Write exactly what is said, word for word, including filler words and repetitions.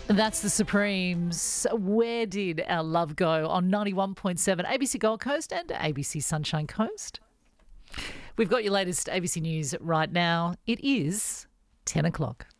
That's the Supremes. Where did our love go on ninety-one point seven A B C Gold Coast and A B C Sunshine Coast? We've got your latest A B C News right now. It is ten o'clock.